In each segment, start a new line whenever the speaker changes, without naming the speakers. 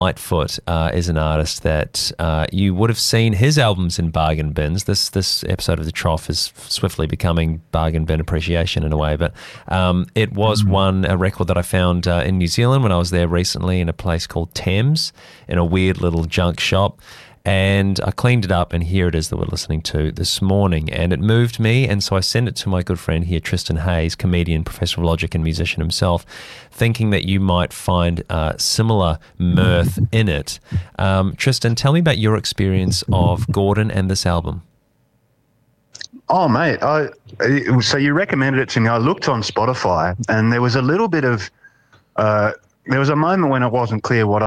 Lightfoot is an artist that you would have seen his albums in bargain bins. This episode of The Trough is swiftly becoming bargain bin appreciation in a way, but it was a record that I found in New Zealand when I was there recently in a place called Thames, in a weird little junk shop. And I cleaned it up, and here it is that we're listening to this morning. And it moved me, and so I sent it to my good friend here, Tristan Hayes, comedian, professor of logic, and musician himself, thinking that you might find similar mirth in it. Tristan, tell me about your experience of Gordon and this album.
Oh, mate, so you recommended it to me. I looked on Spotify, and there was a little bit of there was a moment when it wasn't clear what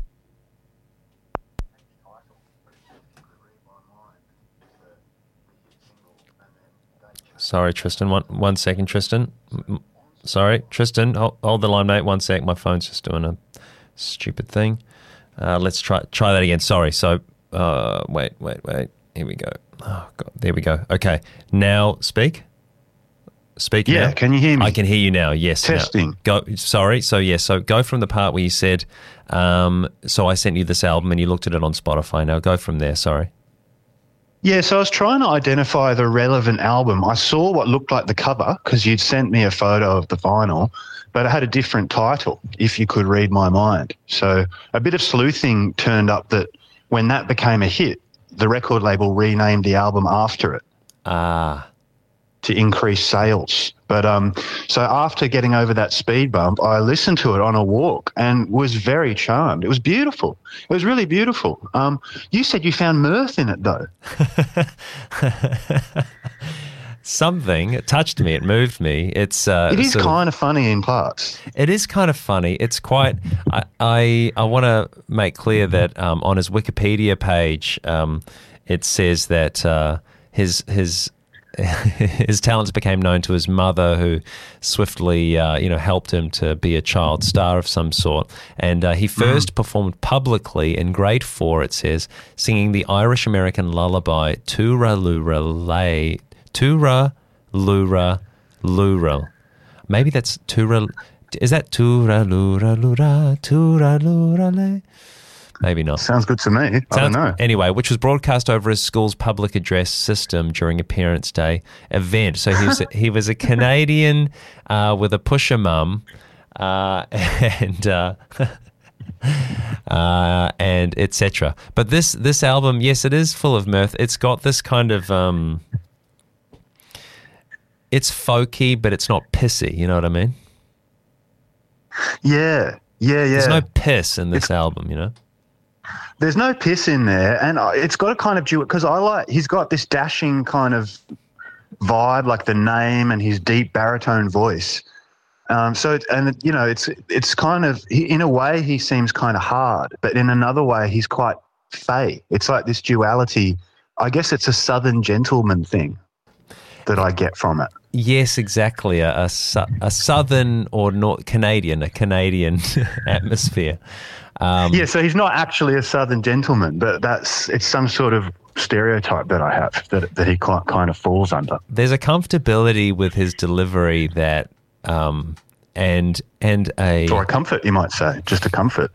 Sorry, Tristan. One second, Tristan. Sorry, Tristan. Hold the line, mate. 1 sec. My phone's just doing a stupid thing. Let's try that again. Sorry. So, wait. Here we go. Oh God. There we go. Okay. Now speak. Speak.
Yeah.
Now.
Can you hear me?
I can hear you now. Yes.
Testing.
Now. Go. Sorry. So go from the part where you said. So I sent you this album and you looked at it on Spotify. Now go from there. Sorry.
Yeah, so I was trying to identify the relevant album. I saw what looked like the cover because you'd sent me a photo of the vinyl, but it had a different title, If You Could Read My Mind. So a bit of sleuthing turned up that when that became a hit, the record label renamed the album after it. To increase sales. But so after getting over that speed bump, I listened to it on a walk and was very charmed. It was beautiful. It was really beautiful. You said you found mirth in it, though.
Something. It touched me. It moved me. It is
kind of funny in parts.
It is kind of funny. It's quite. I want to make clear that on his Wikipedia page, it says that his talents became known to his mother, who swiftly, helped him to be a child star of some sort. And he first performed publicly in grade 4, it says, singing the Irish-American lullaby Tura Lura Lay. Tura Lura Lura. Maybe that's Tura. Is that Tura Lura Lura Tura Lura Lay? Maybe not.
Sounds good to me. I don't know.
Anyway, which was broadcast over his school's public address system during a Parents' Day event. So he was a Canadian with a pusher mum, and etc. But this album, yes, it is full of mirth. It's got this kind of it's folky, but it's not pissy. You know what I mean?
Yeah.
There's no piss in this album, you know.
There's no piss in there, and it's got a kind of duet because he's got this dashing kind of vibe, like the name and his deep baritone voice. It's kind of, in a way he seems kind of hard, but in another way he's quite fey. It's like this duality. I guess it's a Southern gentleman thing that I get from it.
Yes, exactly. A Southern or Canadian atmosphere.
So he's not actually a Southern gentleman, but it's some sort of stereotype that I have that he kind of falls under.
There's a comfortability with his delivery that, or a
comfort, you might say, just a comfort.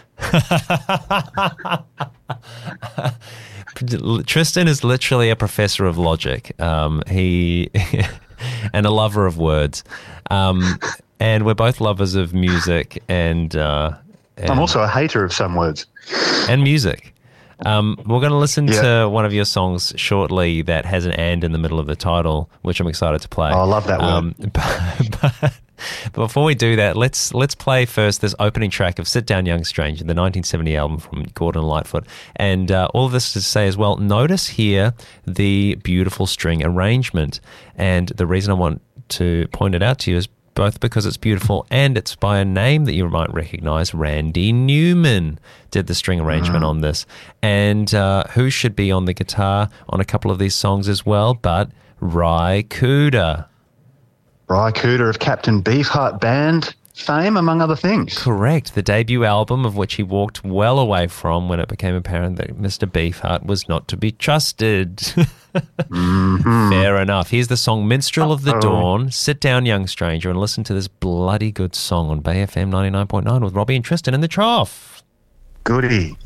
Tristan is literally a professor of logic. He and a lover of words, and we're both lovers of music and
I'm also a hater of some words.
And music. We're going to listen to one of your songs shortly that has an "and" in the middle of the title, which I'm excited to play.
Oh, I love that word.
But before we do that, let's play first this opening track of Sit Down Young Stranger, the 1970 album from Gordon Lightfoot. And all of this to say as well, notice here the beautiful string arrangement. And the reason I want to point it out to you is both because it's beautiful and it's by a name that you might recognize. Randy Newman did the string arrangement on this. And who should be on the guitar on a couple of these songs as well but Ry Cooder.
Ry Cooder of Captain Beefheart Band fame, among other things.
Correct. The debut album of which he walked well away from when it became apparent that Mr. Beefheart was not to be trusted. Fair enough. Here's the song Minstrel of the Dawn. Sit down, young stranger, and listen to this bloody good song on Bay FM 99.9 with Robbie and Tristan in the Trough.
Goody.